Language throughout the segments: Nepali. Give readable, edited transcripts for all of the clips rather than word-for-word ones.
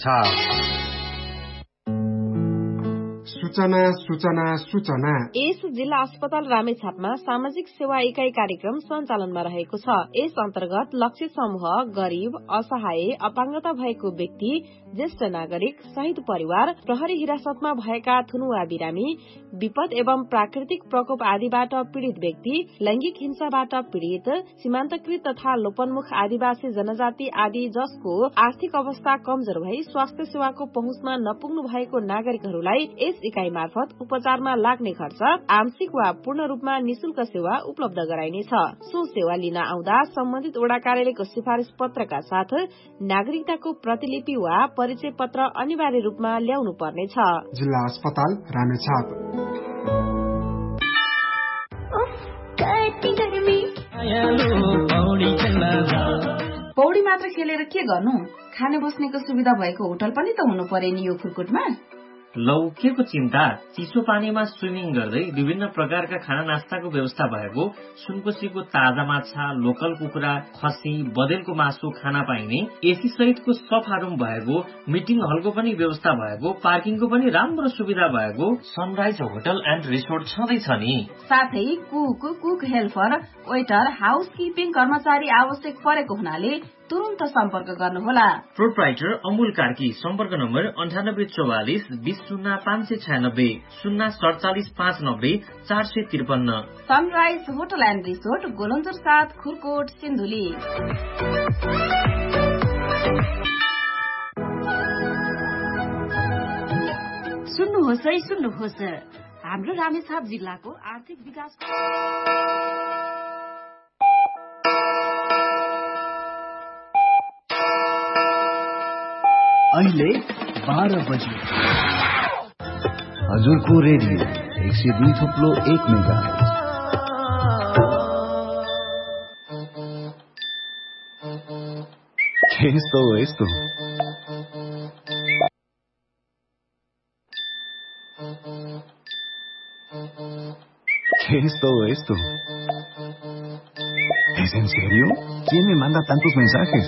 सूचना यस जिल्ला अस्पताल रामेछापमा सामाजिक सेवा इकाई कार्यक्रम सञ्चालनमा रहेको छ। यस अन्तर्गत लक्ष्य समूह गरीब, असहाय, अपाङ्गता भएको व्यक्ति, ज्येष्ठ नागरिक, शहीद परिवार, प्रहरी हिरासतमा भएका थुनुवा बिरामी, विपद एवं प्राकृतिक प्रकोप आदिबाट पीड़ित व्यक्ति, लैंगिक हिंसाबाट पीड़ित, सीमान्तकृत तथा लोपन्मुख आदिवासी जनजाति आदि जसको आर्थिक अवस्था कमजोर भई स्वास्थ्य सेवाको पहुँचमा नपुग्नु भएको नागरिकहरूलाई यस इकाई मार्फत उपचारमा लाग्ने खर्च आंशिक वा पूर्ण रूपमा निशुल्क सेवा उपलब्ध गराइनेछ। सो सेवा लिन आउँदा सम्बन्धित वडा कार्यालयको सिफारिश पत्रका साथ नागरिकताको प्रतिलिपि वा परिचय पत्र अनिवार्य रूपमा ल्याउनु पर्नेछ। जिल्ला अस्पताल रामेछाप। पौडी मात्र खेलेर के गर्नु? खाने बस्नेको सुविधा भएको होटल पनि त हुनु पर्यो नि यो खुरकुटमा। लौ के को चिन्ता, चिसो पानीमा स्विमिङ गर्दै विभिन्न प्रकारका खाना नास्ताको व्यवस्था भएको, सुनकोसीको ताजा माछा, लोकल कुखुरा, खसी, बदेलको मासु खाना पाइने, एसी सहितको सफा रुम भएको, मिटिङ हलको पनि व्यवस्था भएको, पार्किङको पनि राम्रो सुविधा भएको सनराइज होटल एन्ड रिसोर्ट छँदैछ नि। साथै कुक हेल्पर, वेटर, हाउसकिपिङ कर्मचारी आवश्यक परेको हुनाले तुरुन्त सम्पर्क गर्नुहोला। प्रोप्राइटर अमूल कार्की। सम्पर्क number 9844 20596 047 590 453। Sunrise hotel and resort, Golanjor 7, Khurkot, Sindhuli. सुन्नुहोस् हाम्रो रामेछाप जिल्लाको आर्थिक विकास अहिले 12 बजे। हजुरको रेडियो 102.1 मेगाहर्ज। यस्तो ¿Es en serio? ¿Quién me manda tantos mensajes?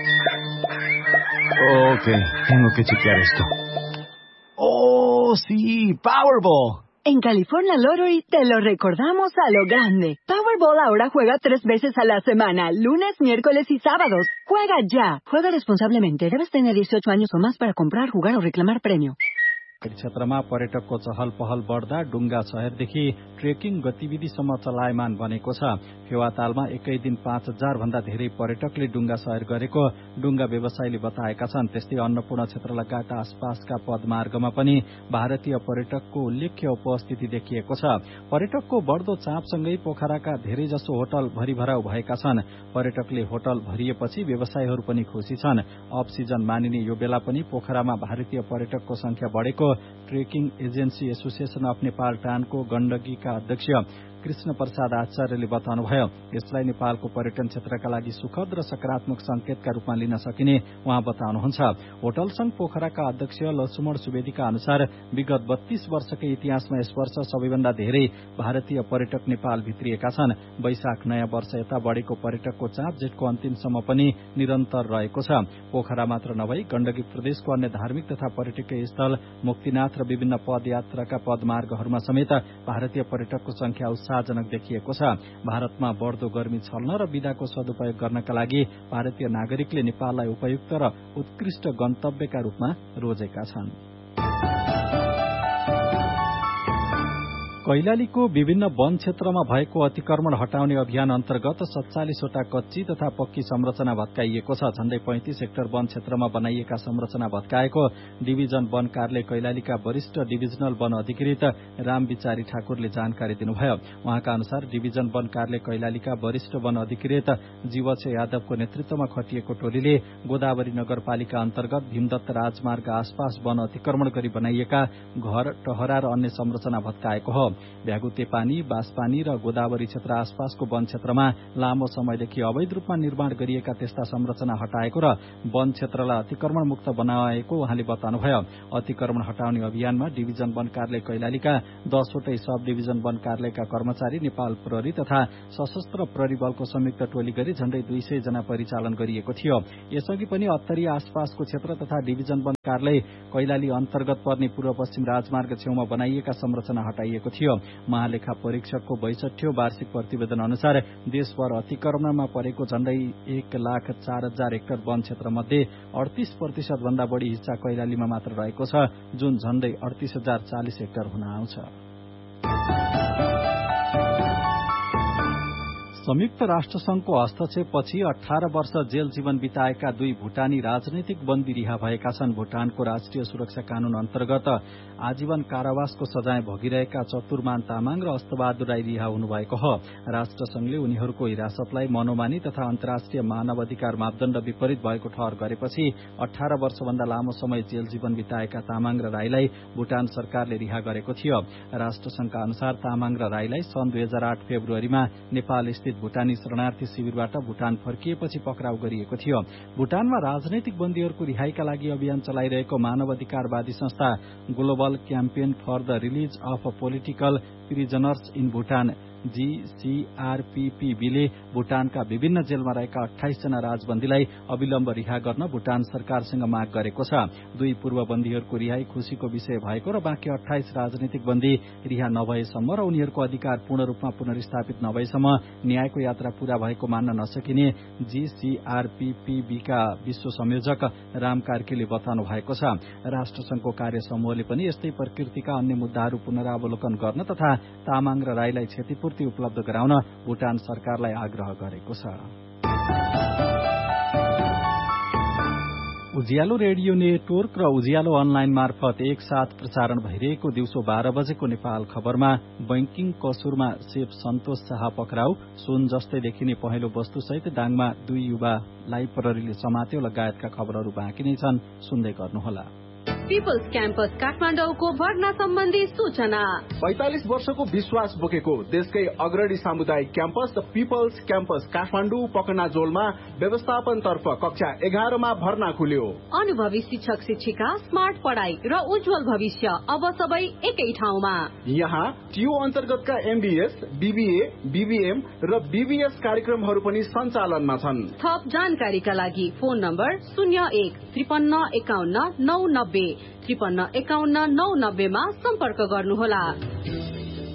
Ok, tengo que chequear esto. ¡Oh, sí! ¡Powerball! En California Lottery te lo recordamos a lo grande. Powerball ahora juega 3 veces a la semana, lunes, miércoles y sábados. ¡Juega ya! Juega responsablemente. Debes tener 18 años o más para comprar, jugar o reclamar premio. क्षेत्रमा पर्यटकको चहल पहल बढ्दा डुङ्गा शहरदेखि ट्रेकिङ गतिविधिसम्म चलायमान बनेको छ। फेवातालमा एकै दिन 5000 भन्दा धेरै पर्यटकले डुङ्गा सवार गरेको डुङ्गा व्यवसायीले बताएका छन्। त्यस्तै अन्नपूर्ण क्षेत्र लगायत आसपासका पदमार्गमा पनि भारतीय पर्यटकको उल्लेख्य उपस्थिति देखिएको छ। पर्यटकको बढ्दो चापसँगै पोखराका धेरैजसो होटल भरिभराउ भएका छन्। पर्यटकले होटल भरिएपछि व्यवसायीहरू पनि खुशी छन्। अफ सिजन मानिने यो बेला पनि पोखरामा भारतीय पर्यटकको संख्या बढेको trekking agency association of Nepal टानको गण्डकीका अध्यक्ष कृष्ण प्रसाद आचार्यले बताउनुभयो। यसलाई नेपालको पर्यटन क्षेत्रका लागि सुखद र सकारात्मक संकेतका रूपमा लिन सकिने उहाँ बताउनुहुन्छ। होटल संघ पोखराका अध्यक्ष लक्ष्मण सुवेदीका अनुसार विगत 32 वर्षकै इतिहासमा यस वर्ष सबैभन्दा धेरै भारतीय पर्यटक नेपाल भित्रिएका छन्। वैशाख नयाँ वर्ष यता बढेको पर्यटकको चाप जेठको अन्तिमसम्म पनि निरन्तर रहेको छ। पोखरा मात्र नभई गण्डकी प्रदेशको अन्य धार्मिक तथा पर्यटकीय स्थल मुक्तिनाथ र विभिन्न पदयात्राका पदमार्गहरूमा समेत भारतीय पर्यटकको संख्या उत्साहजनक देखिएको छ। भारतमा बढ्दो गर्मी छल्न र विधाको सदुपयोग गर्नका लागि भारतीय नागरिकले नेपाललाई उपयुक्त र उत्कृष्ट गन्तव्यका रूपमा रोजेका छन्। कैलालीको विभिन्न वन क्षेत्रमा भएको अतिक्रमण हटाउने अभियान अन्तर्गत 47 वटा कच्ची तथा पक्की संरचना भत्काइएको छ। झण्डै 35 हेक्टर वन क्षेत्रमा बनाइएका संरचना भत्काएको डिभिजन वन कार्यालय कैलालीका वरिष्ठ डिभिजनल वन अधिकृत रामविचारी ठाकुरले जानकारी दिनुभयो। उहाँका अनुसार डिभिजन वन कार्यालय कैलालीका वरिष्ठ वन अधिकृत जीवछ यादवको नेतृत्वमा खटिएको टोलीले गोदावरी नगरपालिका अन्तर्गत भीमदत्त राजमार्ग आसपास वन अतिक्रमण गरी बनाइएका घर, टहरा र अन्य संरचना भत्काएको हो। भ्यागुते पानी, बाँसपानी र गोदावरी क्षेत्र आसपासको वन क्षेत्रमा लामो समयदेखि अवैध रूपमा निर्माण गरिएका त्यस्ता संरचना हटाएको र वन क्षेत्रलाई अतिक्रमण मुक्त बनाएको उहाँले बताउनुभयो। अतिक्रमण हटाउने अभियानमा डिभिजन वन कार्यालय कैलालीका 10 वटै सब डिभिजन वन कार्यालयका कर्मचारी, नेपाल प्रहरी तथा सशस्त्र प्रहरी बलको संयुक्त टोली गरी झण्डै 200 जना परिचालन गरिएको थियो। यसअघि पनि अत्तरी आसपासको क्षेत्र तथा डिभिजन वन कार्यालय कैलाली अन्तर्गत पर्ने पूर्व पश्चिम राजमार्ग छेउमा बनाइएका संरचना हटाइएको थियो। महालेखा परीक्षकको 62औं वार्षिक प्रतिवेदन अनुसार देशभर अतिक्रमणमा परेको झण्डै 1,04,000 हेक्टर वन क्षेत्र मध्ये 38% भन्दा बढ़ी हिस्सा कैलालीमा मात्र रहेको छ, जुन झण्डै 38,040 हेक्टर हुन आउँछ। संयुक्त राष्ट्रसंघको हस्तक्षेपपछि 18 वर्ष जेल जीवन बिताएका 2 भूटानी राजनैतिक बन्दी रिहा भएका छन्। भूटानको राष्ट्रिय सुरक्षा कानून अन्तर्गत आजीवन कारावासको सजाय भोगिरहेका चतुरमान तामाङ र अस्तबहादुर राई रिहा हुनुभएको हो। राष्ट्रसंघले उनीहरूको हिरासतलाई मनोमानी तथा अन्तर्राष्ट्रिय मानवाधिकार मापदण्ड विपरीत भएको ठहर गरेपछि 18 वर्षभन्दा लामो समय जेल जीवन बिताएका तामाङ र राईलाई भूटान सरकारले रिहा गरेको थियो। राष्ट्रसंघका अनुसार तामाङ र राईलाई सन् 2008 फेब्रुअरीमा नेपाल स्थित भूटानी शरणार्थी शिविरबाट भूटान फर्किएपछि पक्राउ गरिएको थियो। भूटानमा राजनैतिक बन्दीहरूको रिहाईका लागि अभियान चलाइरहेको मानवाधिकारवादी संस्था global campaign for the release of political prisoners in Bhutan GCRPPB-ले भूटानका विभिन्न जेलमा रहेका 28 जना राजबन्दीलाई अविलम्ब रिहा गर्न भूटान सरकारसँग माग गरेको छ। 2 पूर्व बन्दीहरूको रिहाई खुशीको विषय भएको र बाँकी 28 राजनीतिक बन्दी रिहा नभएसम्म र उनीहरूको अधिकार पूर्ण रूपमा पुनर्स्थापित नभएसम्म न्यायको यात्रा पूरा भएको मान्न नसकिने GCRPPB-का विश्व संयोजक राम कार्कीले बताउनु भएको छ। राष्ट्रसंघको कार्य समूहले पनि यस्तै प्रकृतिका अन्य मुद्दाहरू पुनरावलोकन गर्न तथा तामाङ र राईलाई क्षतिपूर्ति उपलब्ध गराउन भूटान सरकारलाई आग्रह गरेको छ। उज्यालो रेडियो नेटवर्क र उज्यालो अनलाइन मार्फत एकसाथ प्रसारण भइरहेको दिउँसो 12 बजेको नेपाल खबरमा बैंकिङ कसुरमा सेफ सन्तोष शाह पक्राउ, सुन जस्तै देखिने पहेँलो वस्तुसहित दाङमा 2 युवालाई प्रहरीले समात्यो लगायतका खबरहरू बाँकी नै छन्, सुन्दै गर्नुहोला। पिपल्स क्याम्पस काठमाडौँको भर्ना सम्बन्धी सूचना। 45 वर्षको विश्वास बोकेको देशकै अग्रणी सामुदायिक campus the people's campus Kathmandu पकनाजोलमा व्यवस्थापन तर्फ कक्षा 11 मा भर्ना खुल्यो। अनुभवी शिक्षक शिक्षिका, स्मार्ट पढाइ र उज्जवल भविष्य अब सबै एकै ठाउँमा। यहाँ टियु अन्तर्गतका MDS, BBA, BBM र BBS कार्यक्रमहरू पनि सञ्चालनमा छन्। थप जानकारीका लागि फोन नम्बर 01-5351-990 5351-990 मा सम्पर्क गर्नुहोला।